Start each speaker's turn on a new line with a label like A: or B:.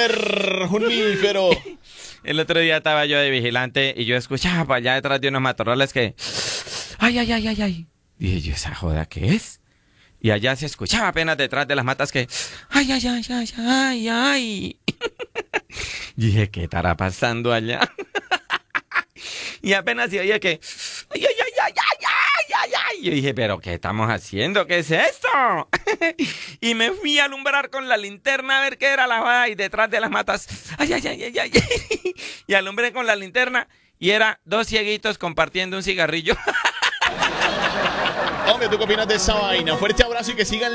A: Junífero.
B: El otro día estaba yo de vigilante y yo escuchaba para allá detrás de unos matorrales que... ¡Ay, ay, ay, ay, ay! Dije yo, ¿esa joda qué es? Y allá se escuchaba apenas detrás de las matas que... ¡Ay, ay, ay, ay, ay, ay! Dije, ¿qué estará pasando allá? Y apenas se oía que... ¡Ay, ay, ay, ay, ay, ay, ay, ay! Yo dije, ¿pero qué estamos haciendo? ¿Qué es esto? Y me fui a alumbrar con la linterna a ver qué era la joda y detrás de las matas... ¡Ay, ay, ay, ay, ay! Y alumbré con la linterna y era dos cieguitos compartiendo un cigarrillo.
A: Hombre, ¿tú qué opinas de esa vaina? Fuerte abrazo y que sigan